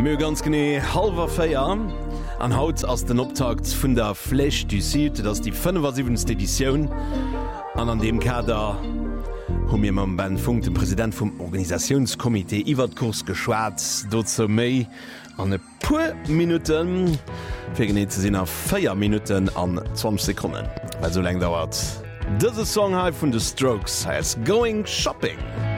Mö ganz gené halber Feier an Haut ass den Optakt vun der Flech du Süd, dats die 75. Edition an dem Kader hun mir man ben Funk dem Präsident vum Organisationskomitee iwwer Kurs geschwaart, dort zo méi an e pu Minuten fir genet ze sinn a 4 Minuten an 20 Sekunden. Weil so lang dauert. Dëse Song vun The Strokes heißt Going Shopping.